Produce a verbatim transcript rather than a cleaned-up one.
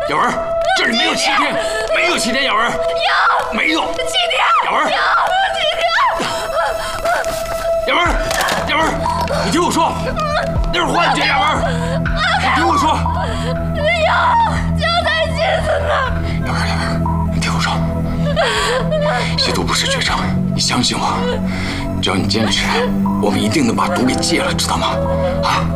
雅文，这里没有七天，没有七天，雅文。 有， 没有七天。 雅文， 有七天。 雅文，雅文，你听我说，那是幻觉，雅文，你听我说。 有，就在镜子那儿。 雅文，雅文，你听我说，吸毒不是绝症，你相信我，只要你坚持，我们一定能把毒给戒了，知道吗？啊！